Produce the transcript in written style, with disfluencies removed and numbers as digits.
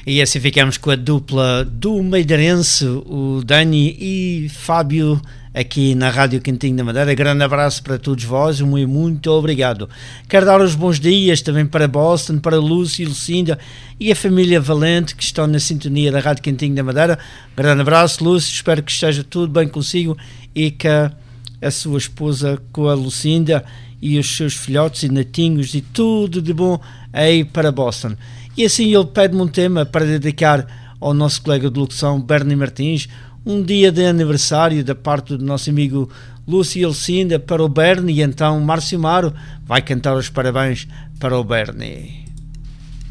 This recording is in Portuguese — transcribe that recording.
E assim ficamos com a dupla do Meideirense, o Dani e Fábio, aqui na Rádio Quentinho da Madeira. Grande abraço para todos vós, muito obrigado. Quero dar os bons dias também para Boston, para Lúcio e Lucinda e a família Valente que estão na sintonia da Rádio Quentinho da Madeira. Grande abraço, Lúcio, espero que esteja tudo bem consigo e que a sua esposa com a Lucinda e os seus filhotes e netinhos e tudo de bom aí para Boston. E assim ele pede-me um tema para dedicar ao nosso colega de locução, Bernie Martins, um dia de aniversário da parte do nosso amigo Lúcio e Lucinda para o Bernie, e então Márcio Maro vai cantar os parabéns para o Bernie.